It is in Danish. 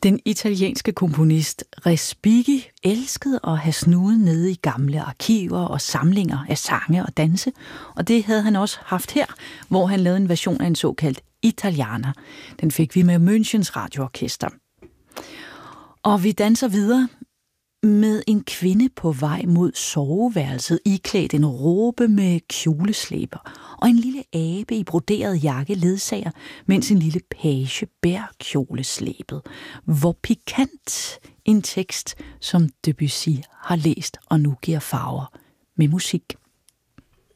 Den italienske komponist Respighi elskede at have snuden nede i gamle arkiver og samlinger af sange og danse, og det havde han også haft her, hvor han lavede en version af en såkaldt Italiana. Den fik vi med Münchens radioorkester. Og vi danser videre med en kvinde på vej mod soveværelset, iklædt en robe med kjoleslæber, og en lille abe i broderet jakke ledsager, mens en lille page bærer kjoleslæbet. Hvor pikant en tekst, som Debussy har læst og nu giver farver med musik.